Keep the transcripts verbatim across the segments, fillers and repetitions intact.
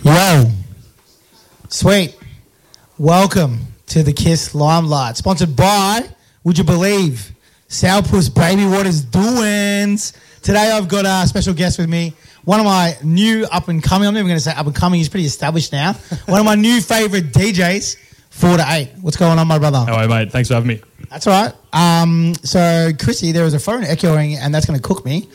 Yo, sweet. Welcome to the Kiss Limelight, sponsored by, would you believe, Sourpuss Baby Waters Doings. Today I've got a special guest with me, one of my new up-and-coming, I'm not even going to say up-and-coming, he's pretty established now, one of my new favourite D Js, four to eight. What's going on, my brother? How are you, mate? Thanks for having me. That's all right. Um, so, Chrissy, there was a phone echoing, and that's going to cook me.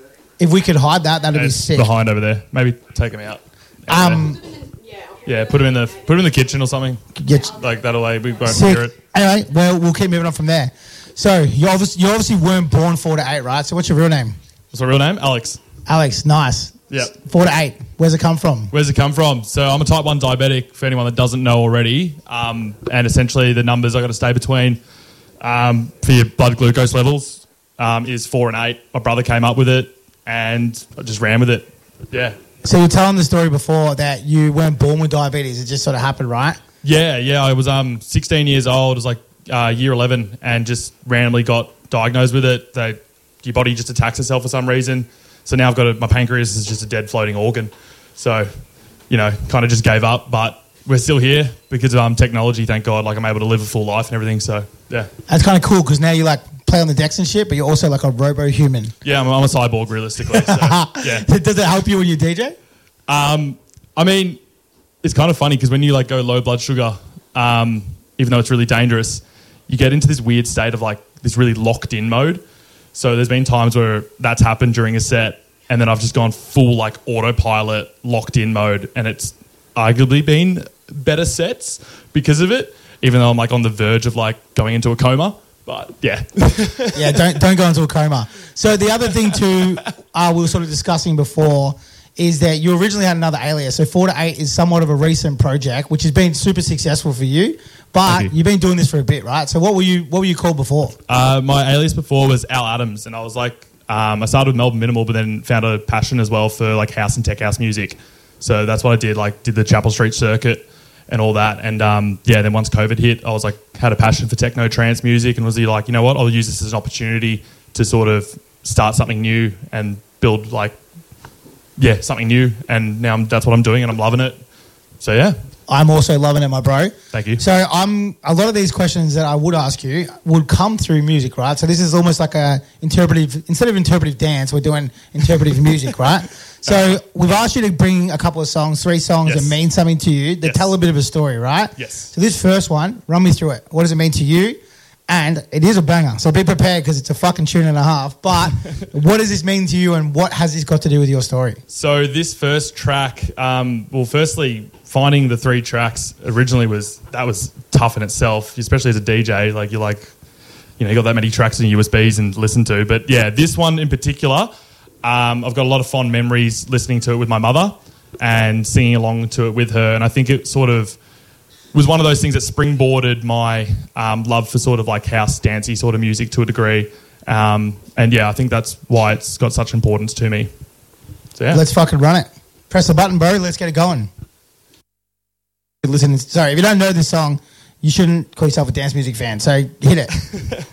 If we could hide that, that'd be It's sick. behind over there. Maybe take him out. out Um, yeah, put him in the put him in the kitchen or something. Get, Like that way we won't sick. hear it. Anyway, well, we'll keep moving on from there. So, you obviously, you obviously weren't born four to eight, right? So, what's your real name? What's my real name? Alex. Alex, nice. Yeah. Four to eight. Where's it come from? Where's it come from? So I'm a type one diabetic, for anyone that doesn't know already. Um, and essentially the numbers I got to stay between um, for your blood glucose levels um, is four and eight. My brother came up with it and I just ran with it. Yeah. So, you were telling the story before that you weren't born with diabetes. It just sort of happened, right? Yeah, yeah. I was um, sixteen years old. It was like uh, year eleven and just randomly got diagnosed with it. They, your body just attacks itself for some reason. So now I've got a, my pancreas is just a dead floating organ. So, you know, kind of just gave up. But we're still here because of um, technology, thank God. Like I'm able to live a full life and everything. So, yeah. That's kind of cool because now you like play on the decks and shit, but you're also like a robo-human. Yeah, I'm, I'm a cyborg realistically. So, yeah. Does it help you when you D J? Um, I mean, it's kind of funny because when you like go low blood sugar, um, even though it's really dangerous, you get into this weird state of like this really locked in mode. So there's been times where that's happened during a set and then I've just gone full like autopilot locked in mode and it's arguably been better sets because of it, even though I'm like on the verge of like going into a coma. But yeah. Yeah, don't don't go into a coma. So the other thing too, uh, we were sort of discussing before is that you originally had another alias. So four to eight is somewhat of a recent project, which has been super successful for you. But you. you've been doing this for a bit, right? So what were you what were you called before? Uh, my alias before was Al Adams, and I was like, um, I started with Melbourne Minimal, but then found a passion as well for like house and tech house music. So that's what I did. Like, did the Chapel Street circuit and all that. And um, yeah, then once COVID hit, I was like, had a passion for techno trance music, and was like, you know what? I'll use this as an opportunity to sort of start something new and build like, yeah, something new. And now I'm, that's what I'm doing, and I'm loving it. So yeah. I'm also loving it, my bro. Thank you. So I'm a lot of these questions that I would ask you would come through music, right? So this is almost like a interpretive, instead of interpretive dance, we're doing interpretive music, right? So we've asked you to bring a couple of songs, three songs Yes. that mean something to you, that Yes. tell a bit of a story, right? Yes. So this first one, run me through it. What does it mean to you? And it is a banger, so be prepared because it's a fucking tune and a half. But what does this mean to you and what has this got to do with your story? So this first track, um, well, firstly, finding the three tracks originally was, that was tough in itself, especially as a D J. Like, you're like, you know, you got that many tracks in U S Bs and listen to. But yeah, this one in particular, um, I've got a lot of fond memories listening to it with my mother and singing along to it with her. And I think it sort of was one of those things that springboarded my um, love for sort of like house dancey sort of music to a degree. Um, and yeah, I think that's why it's got such importance to me. So yeah. Let's fucking run it. Press the button, bro. Let's get it going. Listen, sorry, if you don't know this song, you shouldn't call yourself a dance music fan. So hit it.